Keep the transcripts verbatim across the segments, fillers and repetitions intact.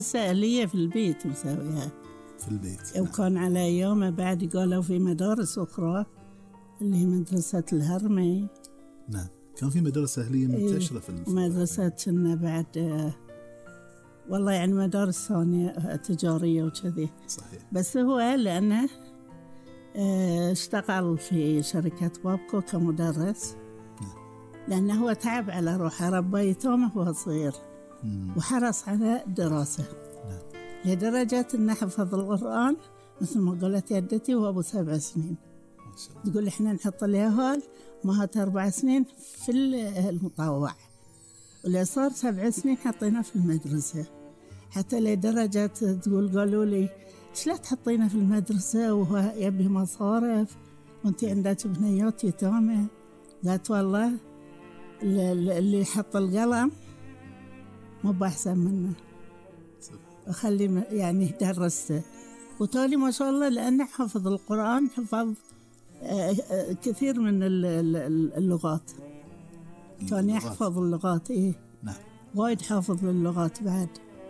سألية في البيت مسويها في البيت. وكان على أيامه بعد قالوا في مدارس أخرى اللي هي مدرسة الهرمي. نعم كان في مدرسة أهلية منتشرة في الفضل. مدرسة كنا بعد آه والله يعني مدارس ثانية تجارية وكذي. صحيح. بس هو لأنه آه اشتغل في شركة بابكو كمدرس. نعم. لأنه هو تعب على روحه، ربى يتامه وهو صغير وحرص على دراسة. نعم. لدرجة أنه حفظ القرآن مثل ما قالت يدتي وهو أبو سبع سنين. ما شاء الله. تقول إحنا نحط اليهال مهات أربع سنين في المطوع، واللي صار سبع سنين حطينا في المدرسة. حتى لدرجة تقول قالوا لي إيش لا تحطينا في المدرسة وهو يبي مصارف وانتي عندك بنيات يتامى؟ قالت والله اللي يحط القلم مو بأحسن منه، أخلي يعني درسته. وتالي ما شاء الله لأنه حفظ القرآن، حفظ كثير من اللغات. كان يحفظ اللغات. إيه نعم. وايد حافظ للغات بعد.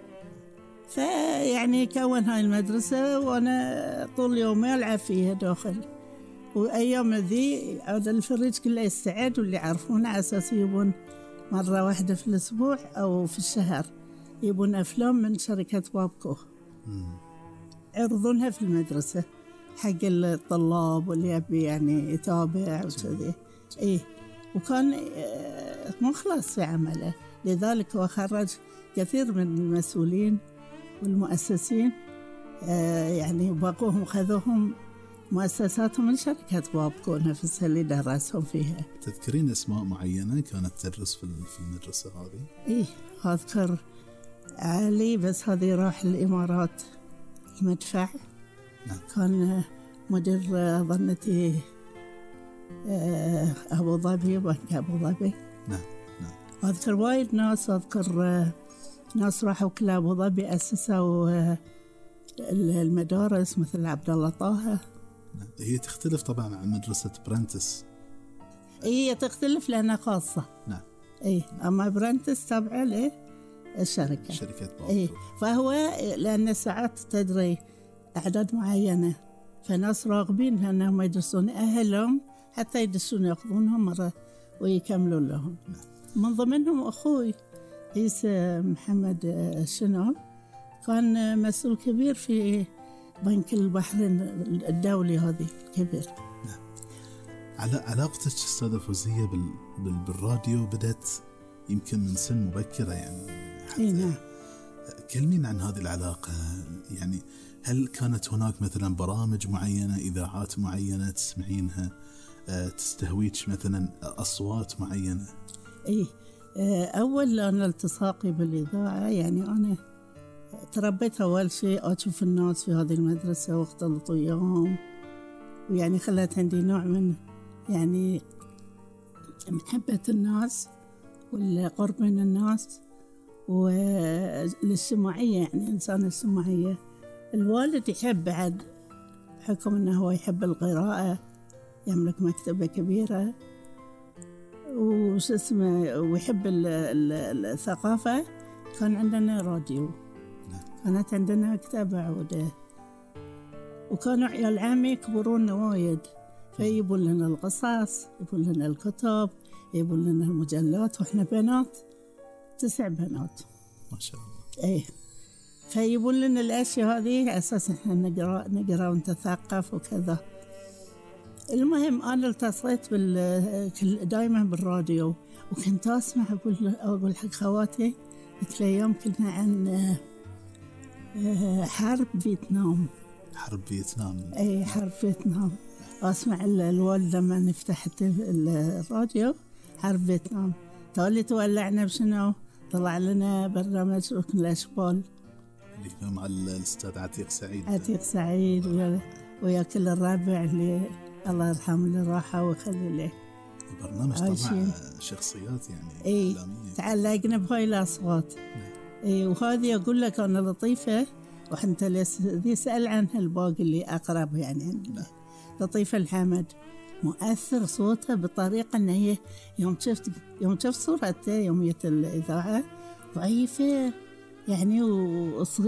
فيعني كون هاي المدرسة وأنا طول يومي ألعب فيها داخل. وأيام ذي عاد الفريج كله يستعد، واللي يعرفونه على أساس يبون مرة واحدة في الأسبوع أو في الشهر يبون أفلام من شركة بابكو يعرضونها في المدرسة حق الطلاب واللي يبي يعني يتابع وكذي. إيه وكان مخلص في عمله، لذلك هو خرج كثير من المسؤولين والمؤسسين آه يعني باقوهم خذوهم مؤسساتهم من شركة بابكو نفسها اللي درسهم فيها. تذكرين أسماء معينة كانت تدرس في المدرسة هذه؟ إيه أذكر علي، بس هذه راح الإمارات المدفع. نعم. كان مدير ظنتي أبو ظبي، بنك أبو ظبي. نعم نعم. أذكر وايد ناس، أذكر ناس راحوا كلا أبو ظبي أسسوا المدارس مثل عبد الله طه. نعم. هي تختلف طبعا عن مدرسة برنتس. هي تختلف لأنها خاصة. نعم. إيه أما برنتس تابعة له الشركة. شركة بابكو. إيه فهو لأن ساعات تدري أعداد معينة، فناس راغبين لأنهم يدرسون أهلهم حتى يدرسون يأخذونهم مرة ويكملون لهم. نعم. من ضمنهم أخوي عيسى محمد الشنو، كان مسؤول كبير في بنك البحرين الدولي هذه الكبير. نعم. على علاقتك أستاذة فوزية بال... بال... بالراديو بدأت يمكن من سن مبكرة يعني. إيه نعم. كلمين عن هذه العلاقة، يعني هل كانت هناك مثلا برامج معينة، إذاعات معينة تسمعينها تستهويك مثلا أصوات معينة؟ إيه أول أنا التصاقي بالإذاعة يعني أنا تربيت أول شيء أشوف الناس في هذه المدرسة واختلط وياهم، ويعني خلت عندي نوع من يعني محبة الناس والقرب من الناس والاجتماعية، يعني إنسان اجتماعية. الوالد يحب بعد حكم أنه هو يحب القراءة، يملك مكتبة كبيرة وش اسمه ويحب الثقافة. كان عندنا راديو، كانت عندنا مكتبة عودة، وكانوا عيال عمي يكبرون وايد فيجيبون لنا القصص، يجيبون لنا الكتب، يجيبون لنا المجلات، وإحنا بنات تسع بنات ما شاء الله. إيه فيجيبون لنا الأشياء هذه أساسا إحنا نقرأ نقرأ ونتثقف وكذا. المهم أنا التصقيت بال دائما بالراديو، وكنت أسمع أقول أقول حق خواتي قلت اليوم كنا عن حرب فيتنام. حرب فيتنام. أي حرب فيتنام. أسمع الوالد لما نفتح الراديو حرب فيتنام. تولي تولعنا بشنو؟ طلع لنا برنامج ركن الأشبال اللي كان مع الأستاذ عتيق سعيد. عتيق سعيد ويا, ويا كل الرابع اللي الله يرحمه اللي راحه ويخلي له. البرنامج طبعا شخصيات يعني إيه إعلامية. تعلقنا بهاي الأصوات. نعم. إيه وهذه أقول لك أنا لطيفة، وحنت ذي سأل عنها الباقي اللي أقرب يعني. نعم. لطيفة الحمد مؤثر صوتها بطريقة أن هي يوم شفت يوم شفت صورتها يومية الإذاعة ضعيفة يعني وصغيرة.